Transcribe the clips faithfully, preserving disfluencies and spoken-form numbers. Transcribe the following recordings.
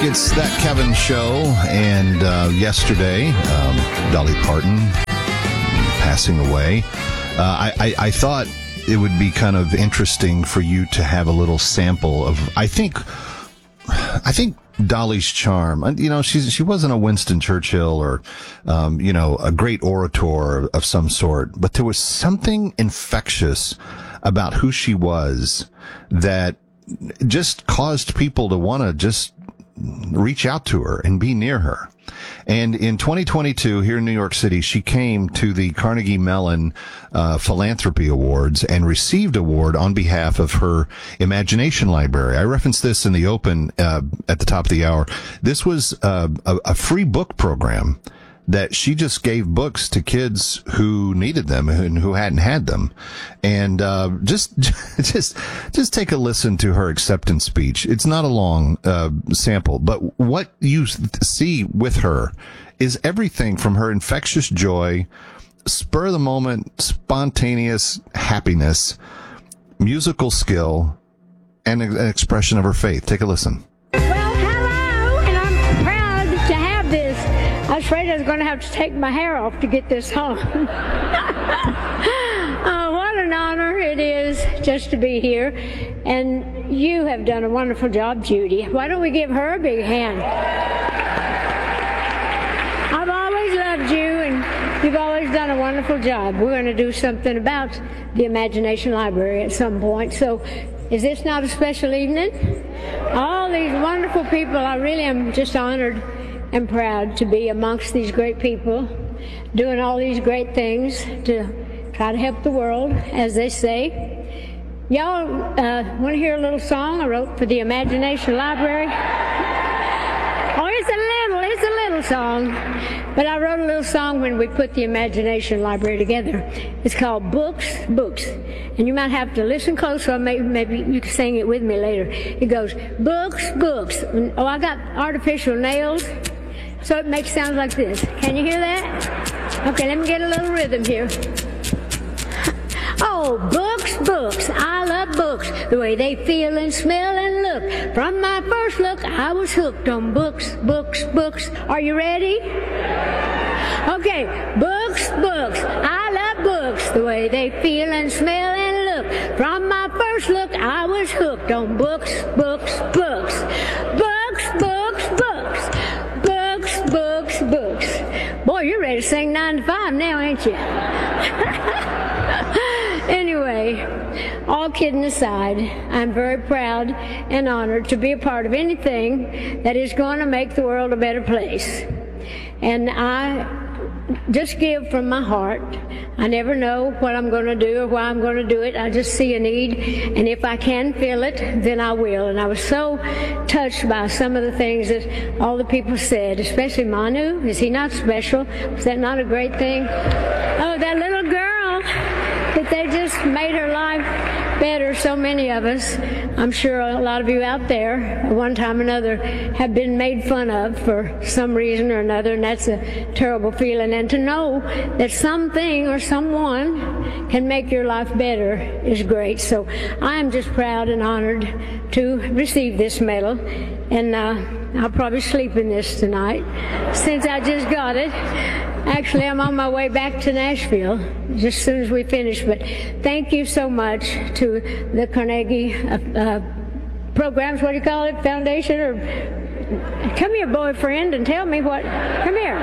It's That Kevin Show, and uh, yesterday, um, Dolly Parton passing away. Uh, I, I, I thought it would be kind of interesting for you to have a little sample of, I think, I think Dolly's charm. You know, she's, she wasn't a Winston Churchill or, um, you know, a great orator of some sort, but there was something infectious about who she was that just caused people to want to just reach out to her and be near her. And in twenty twenty-two, here in New York City, she came to the Carnegie Mellon uh, Philanthropy Awards and received an award on behalf of her Imagination Library. I referenced this in the open uh, at the top of the hour. This was uh, a, a free book program that she just gave books to kids who needed them and who hadn't had them. And, uh, just, just, just take a listen to her acceptance speech. It's not a long, uh, sample, but what you see with her is everything from her infectious joy, spur of the moment, spontaneous happiness, musical skill, and an expression of her faith. Take a listen. I was afraid I was going to have to take my hair off to get this home. Oh, what an honor it is just to be here. And you have done a wonderful job, Judy. Why don't we give her a big hand? I've always loved you, and you've always done a wonderful job. We're going to do something about the Imagination Library at some point. So is this not a special evening? All these wonderful people, I really am just honored and proud to be amongst these great people, doing all these great things to try to help the world, as they say. Y'all uh, want to hear a little song I wrote for the Imagination Library? Oh, it's a little, it's a little song. But I wrote a little song when we put the Imagination Library together. It's called Books, Books. And you might have to listen close, or maybe, maybe you can sing it with me later. It goes, books, books. And, oh, I got artificial nails, so it makes sounds like this. Can you hear that? Okay, let me get a little rhythm here. Oh, books, books, I love books, the way they feel and smell and look. From my first look, I was hooked on books, books, books. Are you ready? Okay, books, books, I love books, the way they feel and smell and look. From my first look, I was hooked on books, books, books. Books, books, books. Books, books, books. Boy, you're ready to sing nine to five now, ain't you? Anyway, all kidding aside, I'm very proud and honored to be a part of anything that is going to make the world a better place. And I just give from my heart. I never know what I'm going to do or why I'm going to do it. I just see a need, and if I can fill it, then I will. And I was so touched by some of the things that all the people said, especially Manu. Is he not special? Was that not a great thing? Oh, that little girl, that they just made her life better. So many of us, I'm sure a lot of you out there, at one time or another, have been made fun of for some reason or another, and that's a terrible feeling. And to know that something or someone can make your life better is great. So I am just proud and honored to receive this medal, and uh, I'll probably sleep in this tonight since I just got it. Actually, I'm on my way back to Nashville just as soon as we finish. But thank you so much to the Carnegie uh, uh, programs, what do you call it, foundation? Or come here, boyfriend, and tell me what. Come here.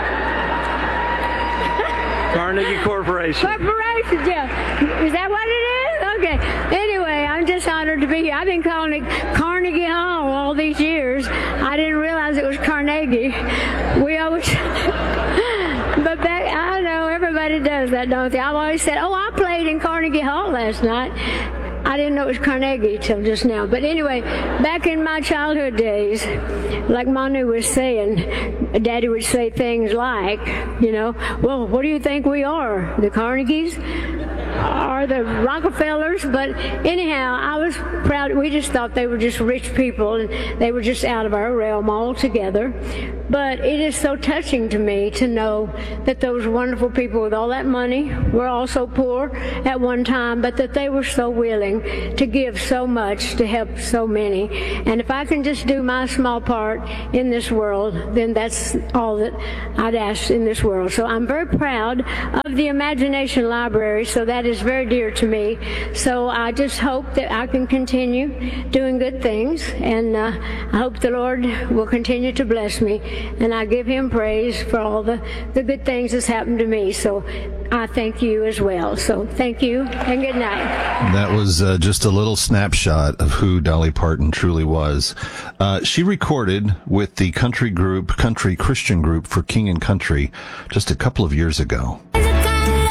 Carnegie Corporation. Corporation, yeah. Is that what it is? Okay. Anyway, I'm just honored to be here. I've been calling it Carnegie Hall all these years. I didn't realize it was Carnegie. We always... But back, I know everybody does that, don't they? I've always said, oh, I played in Carnegie Hall last night. I didn't know it was Carnegie till just now. But anyway, back in my childhood days, like Manu was saying, Daddy would say things like, you know, well, what do you think we are, the Carnegies? or the Rockefellers, but anyhow, I was proud. We just thought they were just rich people, and they were just out of our realm altogether. But it is so touching to me to know that those wonderful people with all that money were also poor at one time, but that they were so willing to give so much to help so many. And if I can just do my small part in this world, then that's all that I'd ask in this world. So I'm very proud of the Imagination Library, so that is very dear to me. So I just hope that I can continue doing good things, and uh, I hope the Lord will continue to bless me, and I give Him praise for all the, the good things that's happened to me. So I thank you as well. So thank you, and good night. That was uh, just a little snapshot of who Dolly Parton truly was. Uh, she recorded with the country group, country Christian group for King and Country just a couple of years ago.